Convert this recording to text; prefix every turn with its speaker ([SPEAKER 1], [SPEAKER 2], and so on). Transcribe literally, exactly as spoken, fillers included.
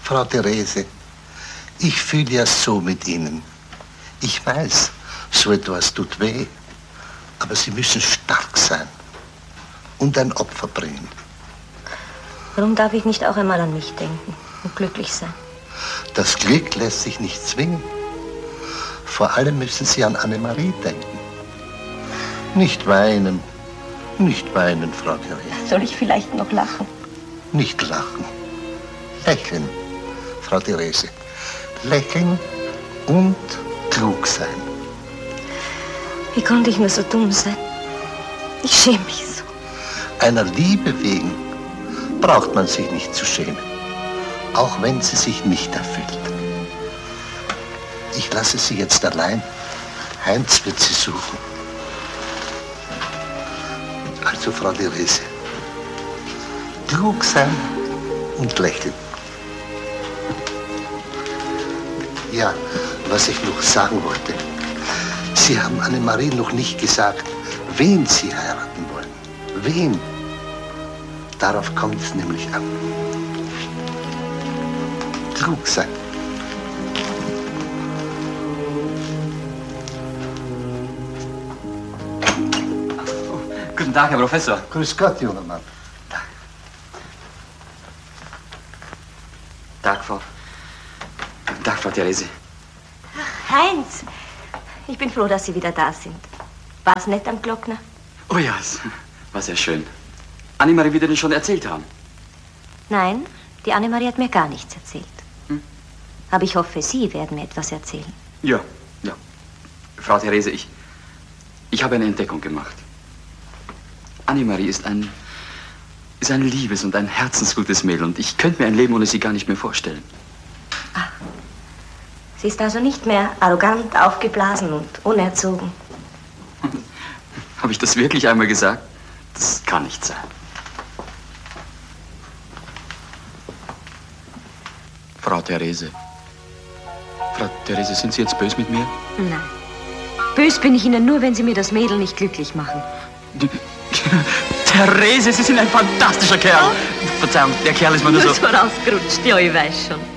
[SPEAKER 1] Frau Therese, ich fühle ja so mit Ihnen. Ich weiß, so etwas tut weh. Aber Sie müssen stark sein und ein Opfer bringen.
[SPEAKER 2] Warum darf ich nicht auch einmal an mich denken und glücklich sein?
[SPEAKER 1] Das Glück lässt sich nicht zwingen. Vor allem müssen Sie an Annemarie denken. Nicht weinen, nicht weinen, Frau Therese.
[SPEAKER 2] Soll ich vielleicht noch lachen?
[SPEAKER 1] Nicht lachen, lächeln, Frau Therese. Lächeln und klug sein.
[SPEAKER 2] Wie konnte ich nur so dumm sein? Ich schäme mich so.
[SPEAKER 1] Einer Liebe wegen braucht man sich nicht zu schämen, auch wenn sie sich nicht erfüllt. Ich lasse Sie jetzt allein. Heinz wird Sie suchen. Also, Frau Therese, klug sein und lächeln. Ja, was ich noch sagen wollte. Sie haben Annemarie noch nicht gesagt, wen Sie heiraten wollen. Wen? Darauf kommt es nämlich an. Klug sein.
[SPEAKER 3] Oh, guten Tag, Herr Professor.
[SPEAKER 1] Grüß Gott, junger Mann.
[SPEAKER 3] Tag. Tag, Frau. Guten Tag, Frau Therese.
[SPEAKER 2] Ach, Heinz, ich bin froh, dass Sie wieder da sind. War es nett am Glockner?
[SPEAKER 3] Oh ja, es war sehr schön. Annemarie wird Ihnen schon erzählt haben.
[SPEAKER 2] Nein, die Annemarie hat mir gar nichts erzählt.
[SPEAKER 3] Hm?
[SPEAKER 2] Aber ich hoffe, Sie werden mir etwas erzählen.
[SPEAKER 3] Ja, ja. Frau Therese, ich, ich habe eine Entdeckung gemacht. Annemarie ist ein, ist ein liebes und ein herzensgutes Mädel und ich könnte mir ein Leben ohne sie gar nicht mehr vorstellen.
[SPEAKER 2] Ach, sie ist also nicht mehr arrogant, aufgeblasen und unerzogen.
[SPEAKER 3] Habe ich das wirklich einmal gesagt? Das kann nicht sein. Frau Therese. Frau Therese, sind Sie jetzt böse mit mir?
[SPEAKER 2] Nein. Bös bin ich Ihnen nur, wenn Sie mir das Mädel nicht glücklich machen.
[SPEAKER 3] Therese, Sie sind ein fantastischer Kerl. Oh. Verzeihung, der Kerl ist mir nur so...
[SPEAKER 2] Nur so rausgerutscht, ja, ich weiß schon.